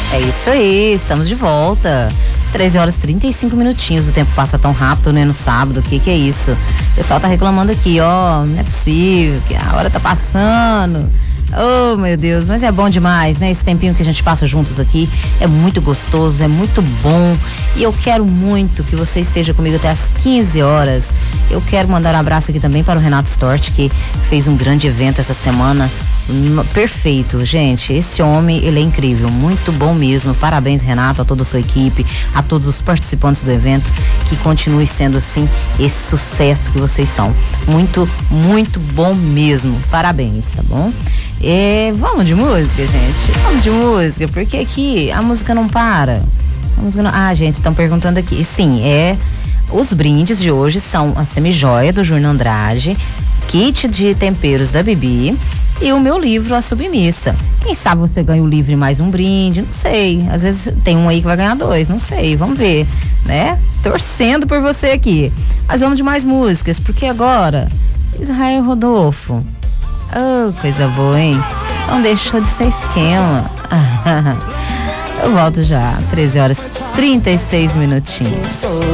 É isso aí, estamos de volta. 13 horas e 35 minutinhos, o tempo passa tão rápido, né, no sábado, o que é isso? O pessoal tá reclamando aqui, ó, não é possível, que a hora tá passando. Oh, meu Deus, mas é bom demais, né? Esse tempinho que a gente passa juntos aqui é muito gostoso, é muito bom. E eu quero muito que você esteja comigo até as 15 horas. Eu quero mandar um abraço aqui também para o Renato Stort, que fez um grande evento essa semana. Perfeito, gente, esse homem, ele é incrível, muito bom mesmo. Parabéns, Renato, a toda a sua equipe, a todos os participantes do evento, que continue sendo assim esse sucesso que vocês são. Muito, muito bom mesmo. Parabéns, tá bom? Vamos de música, gente. Vamos de música, porque aqui a música não para. A música não... Ah, gente, estão perguntando aqui. Sim, os brindes de hoje são a semijoia do Júnior Andrade, kit de temperos da Bibi e o meu livro A Submissa. Quem sabe você ganha o livro e mais um brinde, não sei. Às vezes tem um aí que vai ganhar 2, não sei, vamos ver, né? Torcendo por você aqui. Mas vamos de mais músicas, porque agora, Israel Rodolfo. Oh, coisa boa, hein? Não deixou de ser esquema. Eu volto já, 13 horas e 36 minutinhos.